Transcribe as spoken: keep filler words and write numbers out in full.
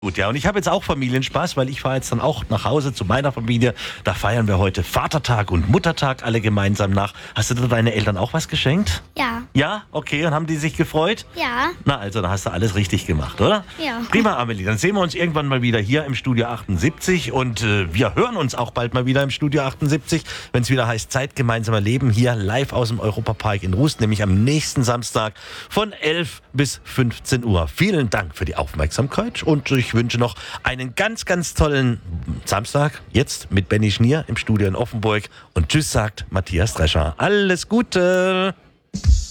Gut, ja, und ich habe jetzt auch Familienspaß, weil ich fahre jetzt dann auch nach Hause zu meiner Familie. Da feiern wir heute Vatertag und Muttertag alle gemeinsam nach. Hast du da deine Eltern auch was geschenkt? Ja. Ja, okay, und haben die sich gefreut? Ja. Na, also, dann hast du alles richtig gemacht, oder? Ja. Prima, Amelie, dann sehen wir uns irgendwann mal wieder hier im Studio achtundsiebzig und äh, wir hören uns auch bald mal wieder im Studio achtundsiebzig, wenn es wieder heißt Zeit gemeinsamer Leben, hier live aus dem Europapark in Rust, nämlich am nächsten Samstag von elf bis fünfzehn Uhr. Vielen Dank für die Aufmerksamkeit und ich wünsche noch einen ganz, ganz tollen Samstag, jetzt mit Benny Schnier im Studio in Offenburg und tschüss, sagt Matthias Drescher. Alles Gute!